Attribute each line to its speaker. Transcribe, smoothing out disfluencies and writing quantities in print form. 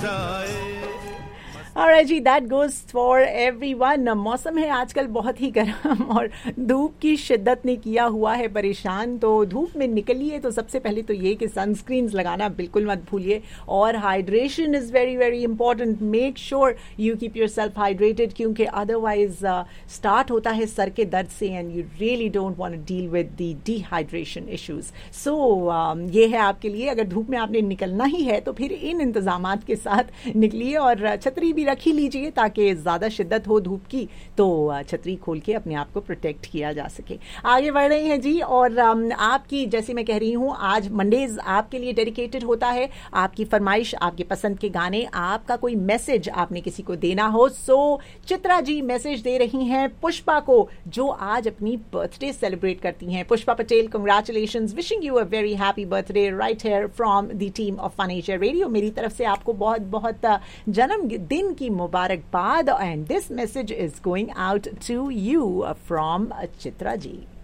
Speaker 1: Alright ji, that goes for everyone. मौसम है आजकल बहुत ही गर्म और धूप की शिद्दत ने किया हुआ है परेशान, तो धूप में निकलिए तो सबसे पहले तो ये कि सनस्क्रीन्स लगाना बिल्कुल मत भूलिए, और hydration is very very important. Make sure you keep your self hydrated, क्योंकि अदरवाइज स्टार्ट होता है सर के दर्द से and you really don't want to deal with the dehydration issues. सो ये है आपके लिए, अगर धूप में आपने निकलना ही है तो फिर इन इंतजामात के साथ निकलिए, और छतरी भी रख ही लीजिए ताकि ज़्यादा शिद्दत हो धूप की तो छतरी खोल के अपने आप को प्रोटेक्ट किया जा सके. आगे बढ़ रहे हैं जी, और आपकी, जैसे मैं कह रही हूँ, आज मंडेज आपके लिए डेडिकेटेड होता है. आपकी फरमाइश, आपके पसंद के गाने, आपका कोई मैसेज आपने किसी को देना हो, सो चित्रा जी मैसेज दे रही हैं पुष्पा को, जो आज अपनी बर्थडे सेलिब्रेट करती हैं. Pushpa Patel, congratulations, wishing you a very happy birthday right here from the team of fun Asia radio. मेरी तरफ से आपको बहुत बहुत जन्मदिन की मुबारकबाद, and this message is going out to you from Chitra ji.